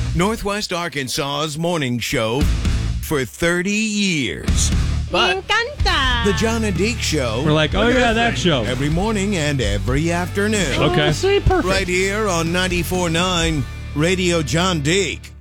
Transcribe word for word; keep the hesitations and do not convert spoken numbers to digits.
Northwest Arkansas's morning show for thirty years. But Me encanta. The John and Deke Show. we're like, oh, yeah, that show. Every morning and every afternoon. Okay. Oh, see, perfect. Right here on ninety-four point nine Radio John Deke.